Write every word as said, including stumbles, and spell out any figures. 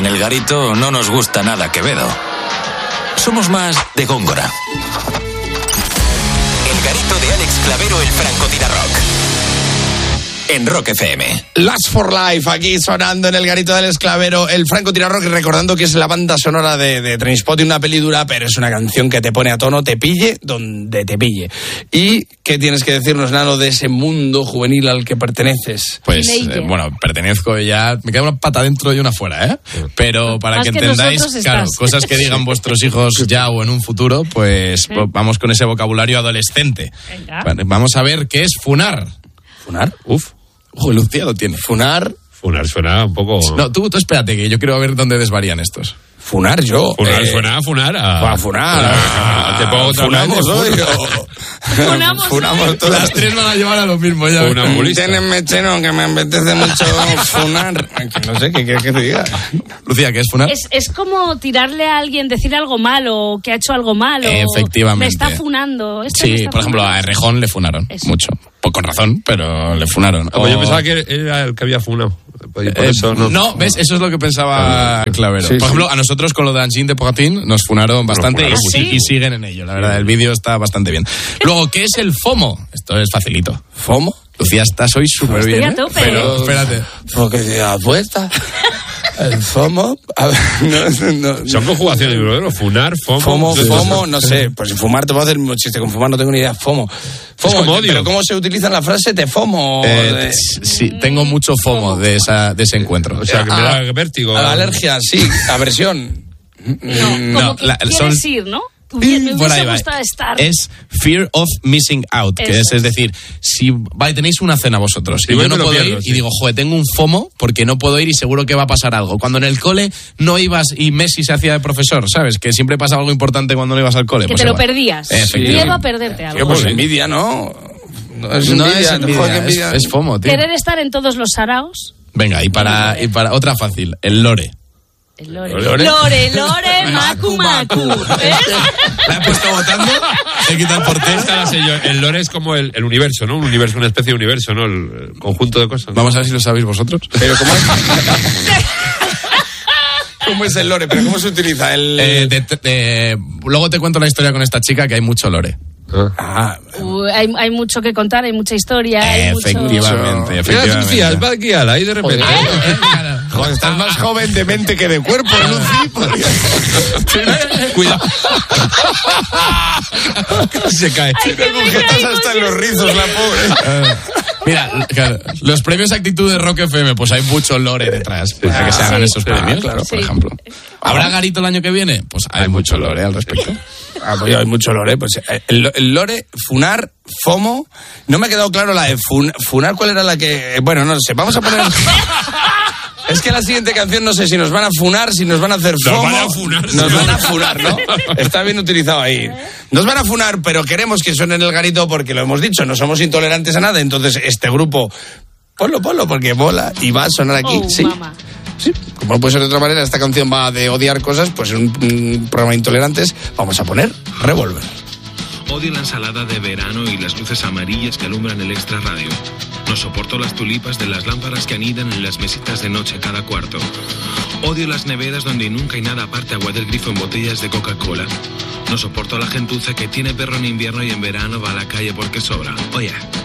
el Garito no nos gusta nada Quevedo. Somos más de Góngora. El Garito de Alex Clavero, el francotirarrock. En Rock F M. Last for Life, aquí sonando en el Garito del Esclavero, el francotirarrock, recordando que es la banda sonora de, de Trainspotting, una peli dura, pero es una canción que te pone a tono, te pille donde te pille. ¿Y qué tienes que decirnos, Nano, de ese mundo juvenil al que perteneces? Pues, eh, bueno, pertenezco ya, me queda una pata dentro y una fuera, ¿eh? Pero para que, que entendáis, claro, estás. Cosas que digan vuestros hijos ya o en un futuro, pues ¿Eh? vamos con ese vocabulario adolescente. Venga. Vamos a ver qué es funar. ¿Funar? Uf. Ojo, Lucía lo tiene. Funar. Funar suena un poco... No, tú, tú espérate, que yo quiero ver dónde desvarían estos. Funar yo. Funar eh, suena a funar. A, a funar. A, a, te pongo otra funamos hoy. Funamos, funamos todas. Las tres van a llevar a lo mismo ya. Tienen mechero que me apetece mucho funar. No sé, ¿qué quieres que te diga? Lucía, ¿qué es funar? Es, es como tirarle a alguien, decir algo malo, que ha hecho algo malo. Efectivamente. Me está funando. Este sí, me está por ejemplo, funando. a Errejón le funaron. Eso. Mucho. Pues con razón, pero le funaron. Como o... yo pensaba que era el que había funado. Por eh, eso no. no, ¿ves? Eso es lo que pensaba Clavero. Sí, por ejemplo, sí. A nosotros con lo de Angine de Pogatín nos funaron bastante nos funaron, y, ¿sí? y siguen en ello. La verdad, el vídeo está bastante bien. Luego, ¿qué es el FOMO? Esto es facilito. ¿FOMO? Lucía, estás hoy súper bien, ¿eh? Tope, pero espérate. Porque se apuesta. El FOMO, a ver, no, no, son conjugaciones, ¿no? Funar, FOMO. FOMO, FOMO, no sé. Pues fumar te puedo hacer un chiste con fumar, no tengo ni idea. FOMO. FOMO, pero ¿cómo se utiliza en la frase? ¿Te FOMO? Eh, de... Sí, tengo mucho FOMO de, esa, de ese encuentro. O sea, que me da vértigo. A la alergia, sí. Aversión. No, no, como que la, quieres son... ir, ¿no? Me por ahí va. estar. Es fear of missing out, que es, es decir, si vale, tenéis una cena vosotros y, y yo no puedo pierdo, ir sí. y digo, joder, tengo un FOMO porque no puedo ir y seguro que va a pasar algo. Cuando en el cole no ibas y Messi se hacía de profesor, ¿sabes? Que siempre pasa algo importante cuando no ibas al cole. Que pues te lo igual. perdías. Lleva a perderte algo. Tío, pues envidia, ¿no? No es envidia, no es, envidia, envidia. Es, es FOMO, tío. Querer estar en todos los saraos. Venga, y para, y para otra fácil, el lore. El lore. Lore, lore, lore macu, macu. ¿Eh? ¿La he puesto votando? He quitado el portero. Esta la sé yo. El lore es como el, el universo, ¿no? Un universo, una especie de universo, ¿no? El, el conjunto de cosas. Vamos a ver si lo sabéis vosotros. Pero ¿cómo es? ¿Cómo es el lore? ¿Pero cómo se utiliza? El... Eh, de, de, de, luego te cuento la historia con esta chica, que hay mucho lore. Ah, uh, hay, hay mucho que contar, hay mucha historia. Hay efectivamente, mucho... efectivamente. Mira, Lucía, va guiada ahí de repente. Joder, Joder, estás más joven de mente que de cuerpo, Lucy. Cuidado. Se cae. Tiene agujetas hasta en los rizos, la pobre. Mira, claro, los premios Actitud de Rock F M, pues hay mucho lore detrás para que se hagan sí. esos premios, claro, sí. por ejemplo. ¿Habrá Garito el año que viene? Pues hay, hay mucho lore al respecto. Ah, pues hay mucho lore. Pues el, el lore, funar, FOMO. No me ha quedado claro la de fun, funar, ¿cuál era la que...? Bueno, no sé, vamos a poner... Es que la siguiente canción no sé si nos van a funar, si nos van a hacer FOMO. Nos van a funar. Nos van a funar, ¿no? Está bien utilizado ahí. Nos van a funar, pero queremos que suene en el Garito porque lo hemos dicho, no somos intolerantes a nada. Entonces este grupo, ponlo, ponlo, porque mola y va a sonar aquí. Oh, sí. Mama. Sí, como no puede ser de otra manera, esta canción va de odiar cosas, pues en un, un programa de intolerantes vamos a poner Revolver. Odio la ensalada de verano y las luces amarillas que alumbran el Extra Radio. No soporto las tulipas de las lámparas que anidan en las mesitas de noche cada cuarto. Odio las neveras donde nunca hay nada aparte agua del grifo en botellas de Coca-Cola. No soporto a la gentuza que tiene perro en invierno y en verano va a la calle porque sobra. Oye,